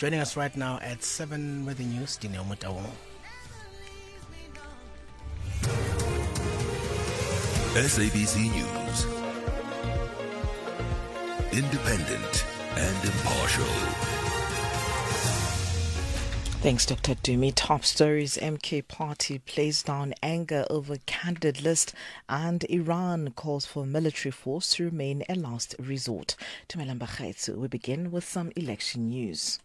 Joining us right now at 7 with the news, Dineo Mutawong. SABC News. Independent and impartial. Thanks, Dr. Dumi. Top stories: MK party plays down anger over candidate list, and Iran calls for military force to remain a last resort. Tumelamba Khaitsu. We begin with some election news.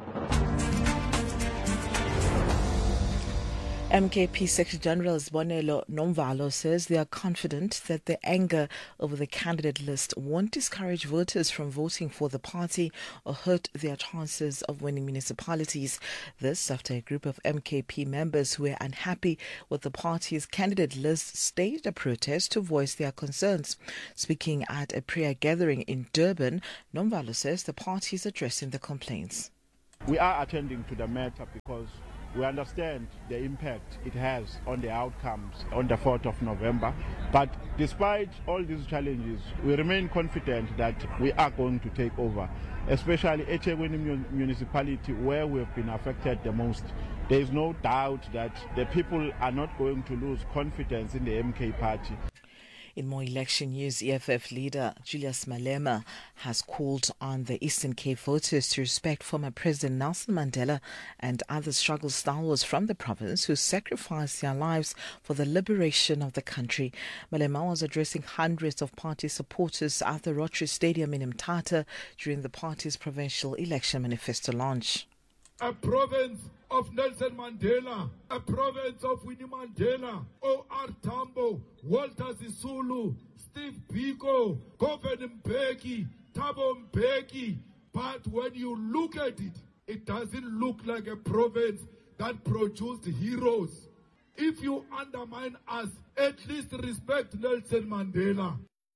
MKP Secretary-General Sibonelo Nomvalo says they are confident that the anger over the candidate list won't discourage voters from voting for the party or hurt their chances of winning municipalities. This after a group of MKP members who were unhappy with the party's candidate list staged a protest to voice their concerns. Speaking at a prayer gathering in Durban, Nomvalo says the party is addressing the complaints. We are attending to the matter because we understand the impact it has on the outcomes on the 4th of November. But despite all these challenges, we remain confident that we are going to take over, especially eThekwini municipality, where we have been affected the most. There is no doubt that the people are not going to lose confidence in the MK party. In more election news, EFF leader Julius Malema has called on the Eastern Cape voters to respect former President Nelson Mandela and other struggle stalwarts from the province who sacrificed their lives for the liberation of the country. Malema was addressing hundreds of party supporters at the Rotary Stadium in Mthatha during the party's provincial election manifesto launch. A province of Nelson Mandela, a province of Winnie Mandela, O.R. Tambo, Walter Sisulu, Steve Biko, Govan Mbeki, Thabo Mbeki. But when you look at it, it doesn't look like a province that produced heroes. If you undermine us, at least respect Nelson Mandela.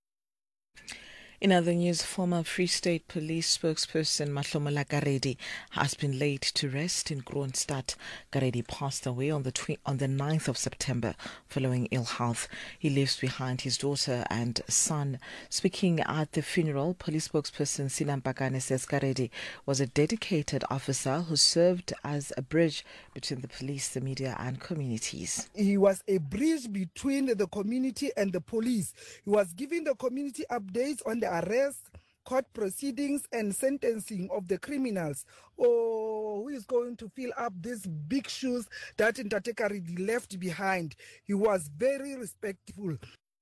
In other news, former Free State Police spokesperson Mahlomola Karedi has been laid to rest in Kroonstad. Karedi passed away on the 9th of September following ill health. He leaves behind his daughter and son. Speaking at the funeral, police spokesperson Sina Mpakane says Karedi was a dedicated officer who served as a bridge between the police, the media and communities. He was a bridge between the community and the police. He was giving the community updates on the arrest, court proceedings and sentencing of the criminals. Who is going to fill up these big shoes that Ntate Karedi left behind? He was very respectful.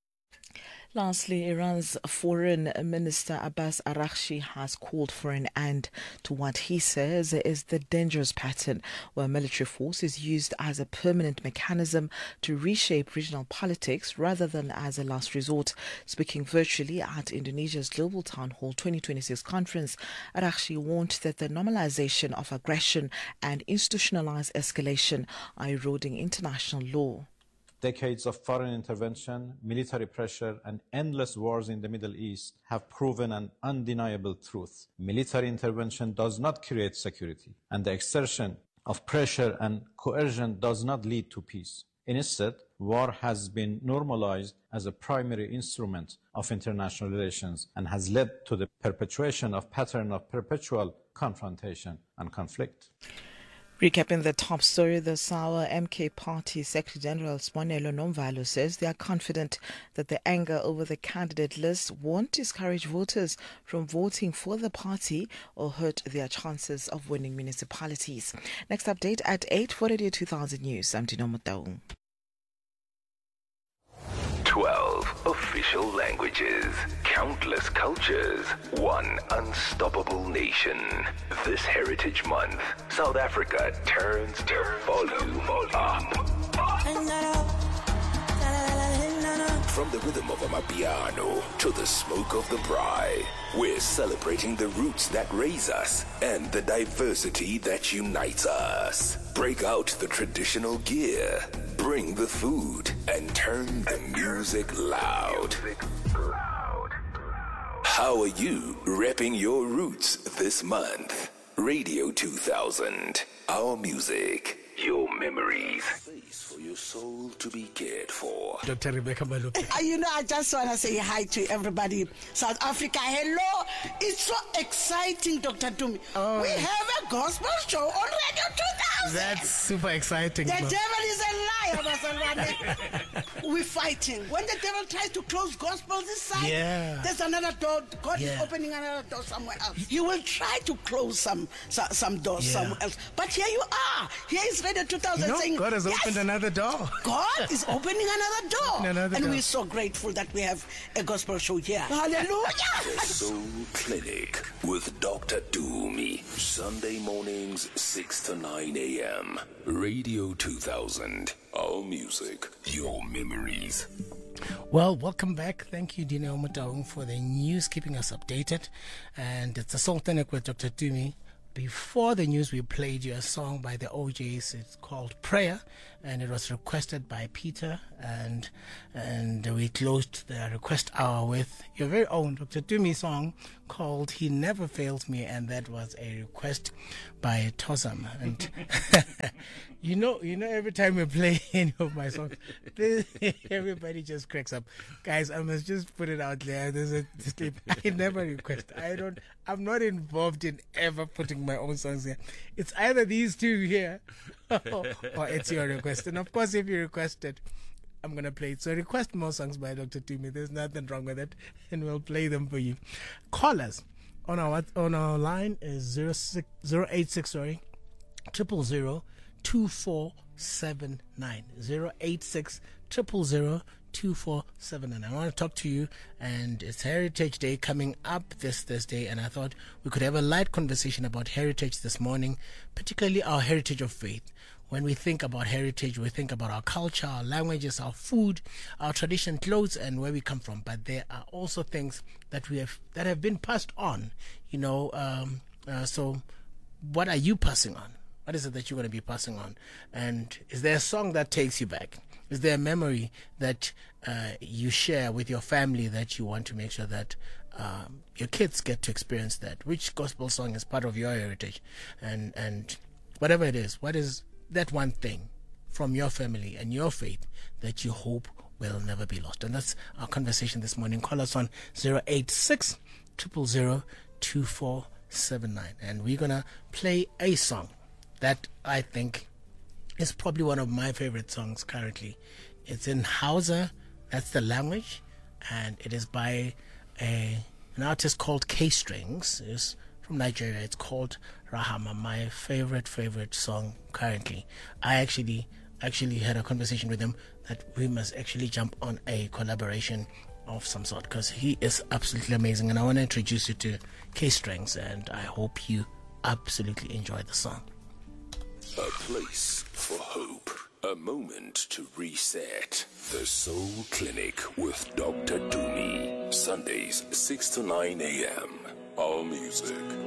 Lastly, Iran's Foreign Minister Abbas Araghchi has called for an end to what he says is the dangerous pattern where military force is used as a permanent mechanism to reshape regional politics rather than as a last resort. Speaking virtually at Indonesia's Global Town Hall 2026 conference, Araghchi warned that the normalization of aggression and institutionalized escalation are eroding international law. Decades of foreign intervention, military pressure, and endless wars in the Middle East have proven an undeniable truth. Military intervention does not create security, and the exertion of pressure and coercion does not lead to peace. Instead, war has been normalized as a primary instrument of international relations and has led to the perpetuation of pattern of perpetual confrontation and conflict. Recapping the top story, the SAWA MK Party Secretary-General Sibonelo Nomvalo says they are confident that the anger over the candidate list won't discourage voters from voting for the party or hurt their chances of winning municipalities. Next update at 8 for Radio 2000 News. I'm Dineo Mutawong. 12 official languages, countless cultures, one unstoppable nation. This Heritage Month, South Africa turns the volume up. From the rhythm of amapiano to the smoke of the braai, we're celebrating the roots that raise us and the diversity that unites us. Break out the traditional gear, bring the food, and turn the music loud. How are you repping your roots this month? Radio 2000, our music, your memories. your soul to be cared for. Dr. Rebecca Malupe. I just want to say hi to everybody. South Africa, hello. It's so exciting, Dr. Dumi. We have a gospel show on Radio 2000. That's super exciting. The devil is a liar, Basalwane. We're fighting. When the devil tries to close gospel this side, there's another door. God is opening another door somewhere else. He will try to close some doors somewhere else. But here you are. Here is Radio 2000 saying, God has opened another door. God is opening another door. And we're so grateful that we have a gospel show here. Hallelujah. The Soul Clinic with Dr. Dumi. Sunday mornings, 6 to 9 a.m. Radio 2000. Our music, your memories. Well, welcome back. Thank you, Dino Mutaung, for the news, keeping us updated. And it's the Soul Clinic with Dr. Dumi. Before the news, we played you a song by the OJs. It's called Prayer, and it was requested by Peter. And we closed the request hour with your very own Dr. Dumi song called He Never Fails Me, and that was a request by Tosam. And you know, every time we play any of my songs, everybody just cracks up. Guys, I must just put it out there. There's a disclaimer. I never request. I'm not involved in ever putting my own songs here. It's either these two here or it's your request. And of course, if you request it, I'm going to play it. So request more songs by Dr. Dumi. There's nothing wrong with it. And we'll play them for you. Call us on our line is 086 000 2479. 086 000 2479. I want to talk to you, and it's Heritage Day coming up this Thursday, and I thought we could have a light conversation about heritage this morning, particularly our heritage of faith. When we think about heritage, we think about our culture, our languages, our food, our tradition, clothes, and where we come from. But there are also things that have been passed on. So what are you passing on? What is it that you're going to be passing on? And is there a song that takes you back? Is there a memory that you share with your family that you want to make sure that your kids get to experience that? Which gospel song is part of your heritage? And whatever it is, what is that one thing from your family and your faith that you hope will never be lost? And that's our conversation this morning. Call us on 086 000 2479. And we're going to play a song that I think is probably one of my favorite songs currently. It's in Hausa, that's the language, and it is by an artist called K-Strings. It's from Nigeria. It's called Rahama, my favorite song currently. I actually had a conversation with him that we must actually jump on a collaboration of some sort, because he is absolutely amazing, and I want to introduce you to K-Strings, and I hope you absolutely enjoy the song. A place for hope. A moment to reset. The Soul Clinic with Dr. Dumi. Sundays, 6 to 9 a.m. All music,